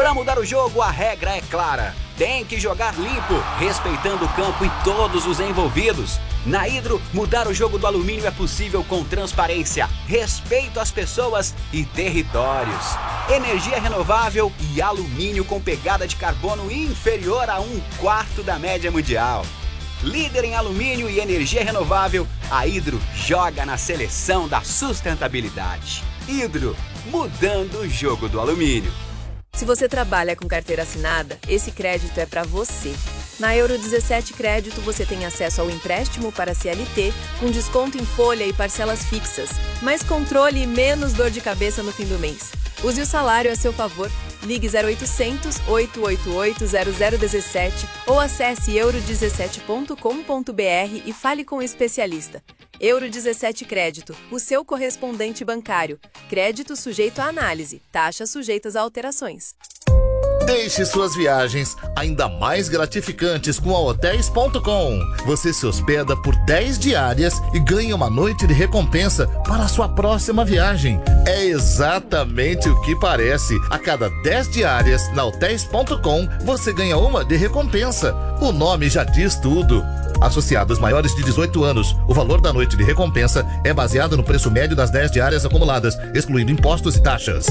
Para mudar o jogo, a regra é clara. Tem que jogar limpo, respeitando o campo e todos os envolvidos. Na Hidro, mudar o jogo do alumínio é possível com transparência, respeito às pessoas e territórios. Energia renovável e alumínio com pegada de carbono inferior a 1/4 da média mundial. Líder em alumínio e energia renovável, a Hidro joga na seleção da sustentabilidade. Hidro, mudando o jogo do alumínio. Se você trabalha com carteira assinada, esse crédito é para você. Na Euro 17 Crédito, você tem acesso ao empréstimo para CLT, com desconto em folha e parcelas fixas, mais controle e menos dor de cabeça no fim do mês. Use o salário a seu favor. Ligue 0800 888 0017 ou acesse euro17.com.br e fale com o especialista. Euro 17 Crédito, o seu correspondente bancário. Crédito sujeito à análise, taxas sujeitas a alterações. Deixe suas viagens ainda mais gratificantes com a Hotéis.com. Você se hospeda por 10 diárias e ganha uma noite de recompensa para a sua próxima viagem. É exatamente o que parece. A cada 10 diárias na Hotéis.com, você ganha uma de recompensa. O nome já diz tudo. Associados maiores de 18 anos, o valor da noite de recompensa é baseado no preço médio das 10 diárias acumuladas, excluindo impostos e taxas.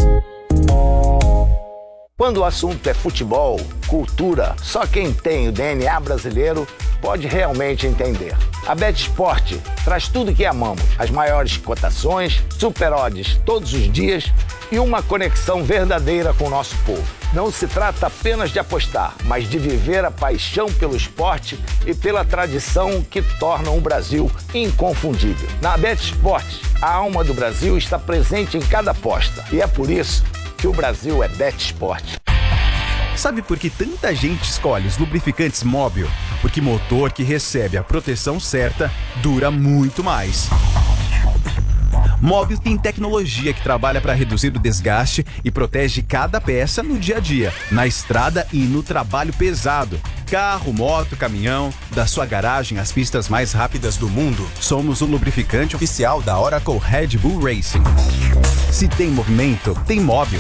Quando o assunto é futebol, cultura, só quem tem o DNA brasileiro pode realmente entender. A BetSport traz tudo que amamos, as maiores cotações, super odds todos os dias e uma conexão verdadeira com o nosso povo. Não se trata apenas de apostar, mas de viver a paixão pelo esporte e pela tradição que tornam o Brasil inconfundível. Na BetSport, a alma do Brasil está presente em cada aposta e é por isso que o Brasil é BetSport. Sabe por que tanta gente escolhe os lubrificantes Móbil? Porque motor que recebe a proteção certa dura muito mais. Móbil tem tecnologia que trabalha para reduzir o desgaste e protege cada peça no dia a dia, na estrada e no trabalho pesado. Carro, moto, caminhão, da sua garagem às pistas mais rápidas do mundo, somos o lubrificante oficial da Oracle Red Bull Racing. Se tem movimento, tem Móbil.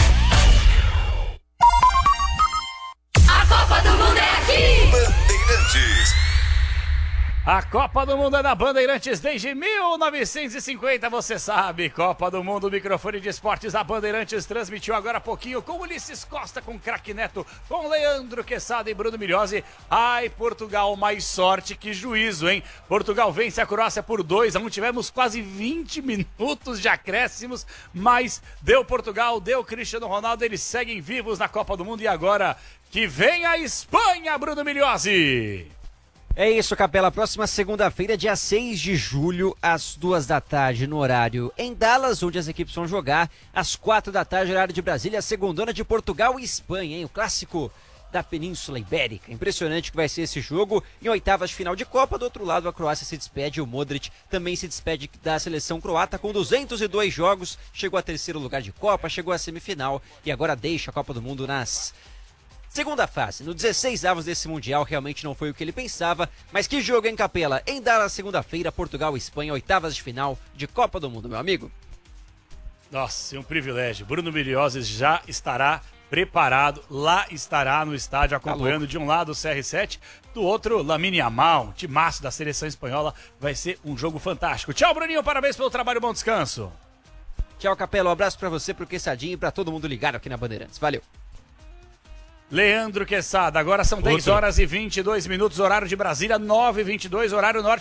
A Copa do Mundo é aqui! Bandeirantes. A Copa do Mundo é da Bandeirantes desde 1950, você sabe. Copa do Mundo, microfone de esportes da Bandeirantes transmitiu agora há pouquinho com Ulisses Costa, com Craque Neto, com Leandro Quesada e Bruno Milhozzi. Ai, Portugal, mais sorte que juízo, hein? Portugal vence a Croácia por 2-1, tivemos quase 20 minutos de acréscimos, mas deu Portugal, deu Cristiano Ronaldo, eles seguem vivos na Copa do Mundo e agora que vem a Espanha, Bruno Milhozzi. É isso, Capela. Próxima segunda-feira, dia 6 de julho, às 2 da tarde, no horário em Dallas, onde as equipes vão jogar, às 4 da tarde, horário de Brasília, a segundona de Portugal e Espanha, hein? O clássico da Península Ibérica. Impressionante que vai ser esse jogo. Em oitavas de final de Copa, do outro lado, a Croácia se despede, o Modric também se despede da seleção croata com 202 jogos, chegou a terceiro lugar de Copa, chegou à semifinal e agora deixa a Copa do Mundo nas segunda fase, no 16avos desse Mundial. Realmente não foi o que ele pensava, mas que jogo, hein, Capela? Em Dallas, segunda-feira, Portugal e Espanha, oitavas de final de Copa do Mundo, meu amigo. Nossa, é um privilégio. Bruno Milhozzi já estará preparado, lá estará no estádio acompanhando de um lado o CR7, do outro Lamine Yamal, timaço da seleção espanhola. Vai ser um jogo fantástico. Tchau, Bruninho, parabéns pelo trabalho, bom descanso. Tchau, Capela, um abraço pra você, pro Quesadinho e pra todo mundo ligado aqui na Bandeirantes. Valeu. Leandro Quesada, agora são 10 horas e 22 minutos, horário de Brasília, 9h22, horário norte.